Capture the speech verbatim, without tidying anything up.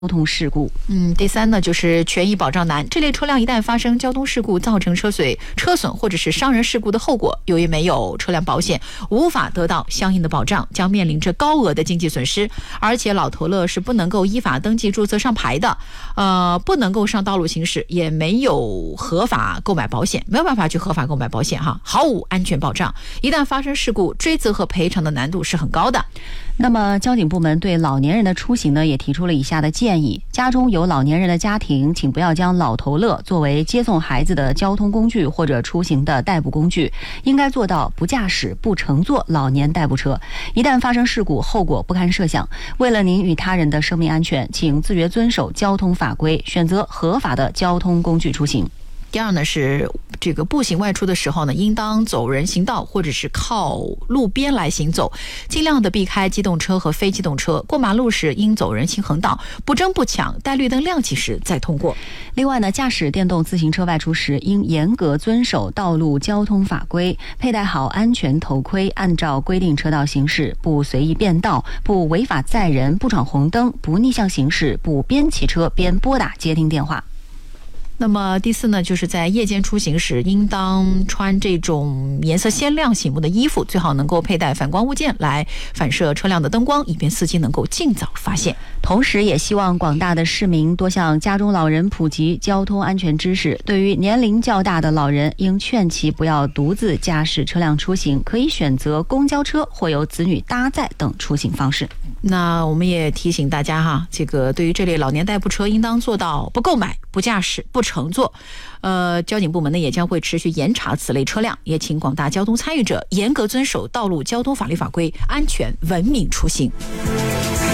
交通事故。 嗯，第三呢就是权益保障难，这类车辆一旦发生交通事故，造成车损、车损或者是伤人事故的后果，由于没有车辆保险，无法得到相应的保障，将面临着高额的经济损失。而且老头乐是不能够依法登记注册上牌的，呃，不能够上道路行驶，也没有合法购买保险，没有办法去合法购买保险哈，毫无安全保障。一旦发生事故，追责和赔偿的难度是很高的。 那么交警部门对老年人的出行呢，也提出了以下的建议：家中有老年人的家庭，请不要将老头乐作为接送孩子的交通工具或者出行的代步工具，应该做到不驾驶、不乘坐老年代步车。一旦发生事故，后果不堪设想。为了您与他人的生命安全，请自觉遵守交通法规，选择合法的交通工具出行。 第二呢是这个步行外出的时候呢，应当走人行道或者是靠路边来行走，尽量的避开机动车和非机动车。过马路时应走人行横道，不争不抢，待绿灯亮起时再通过。 另外呢，驾驶电动自行车外出时，应严格遵守道路交通法规，佩戴好安全头盔，按照规定车道行驶，不随意变道，不违法载人，不闯红灯，不逆向行驶，不边骑车边拨打接听电话。 那么第四呢，就是在夜间出行时，应当穿这种颜色鲜亮醒目的衣服，最好能够佩戴反光物件来反射车辆的灯光，以便司机能够尽早发现。 同时也希望广大的市民多向家中老人普及交通安全知识。对于年龄较大的老人，应劝其不要独自驾驶车辆出行，可以选择公交车或由子女搭载等出行方式。 那我们也提醒大家哈，这个对于这类老年代步车，应当做到不购买、不驾驶、不乘坐。呃，交警部门呢也将会持续严查此类车辆，也请广大交通参与者严格遵守道路交通法律法规，安全文明出行。